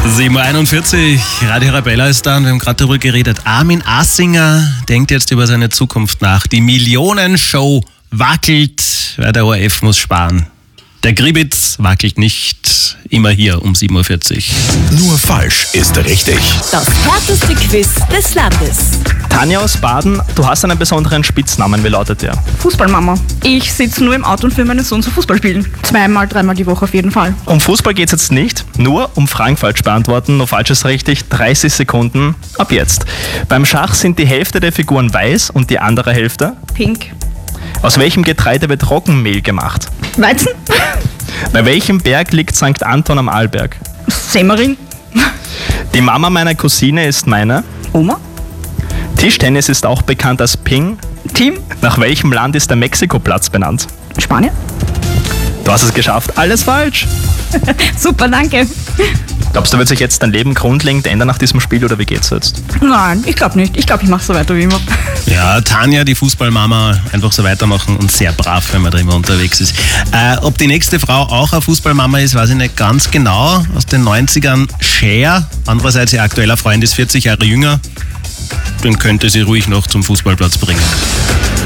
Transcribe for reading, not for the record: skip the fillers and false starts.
7.41 Uhr, Radio Arabella ist da und wir haben gerade darüber geredet. Armin Assinger denkt jetzt über seine Zukunft nach. Die Millionenshow wackelt, weil der ORF muss sparen. Der Gribitz wackelt nicht, immer hier um 7.40 Uhr. Nur falsch ist richtig. Das härteste Quiz des Landes. Tanja aus Baden, du hast einen besonderen Spitznamen. Wie lautet der? Fußballmama. Ich sitze nur im Auto und führe meinen Sohn zu Fußball spielen. 2-mal, 3-mal die Woche auf jeden Fall. Um Fußball geht es jetzt nicht, nur um Fragen falsch beantworten. Nur falsch ist richtig, 30 Sekunden ab jetzt. Beim Schach sind die Hälfte der Figuren weiß und die andere Hälfte? Pink. Aus welchem Getreide wird Roggenmehl gemacht? Weizen. Bei welchem Berg liegt St. Anton am Arlberg? Semmering. Die Mama meiner Cousine ist meine? Oma. Tischtennis ist auch bekannt als Ping. Team. Nach welchem Land ist der Mexiko-Platz benannt? Spanien. Du hast es geschafft. Alles falsch. Super, danke. Glaubst du, wird sich jetzt dein Leben grundlegend ändern nach diesem Spiel oder wie geht's jetzt? Nein, ich glaube nicht. Ich glaube, ich mache so weiter wie immer. Ja, Tanja, die Fußballmama, einfach so weitermachen und sehr brav, wenn man da immer unterwegs ist. Ob die nächste Frau auch eine Fußballmama ist, weiß ich nicht ganz genau. Aus den 90ern Cher, andererseits ihr aktueller Freund ist 40 Jahre jünger. Den könnte sie ruhig noch zum Fußballplatz bringen.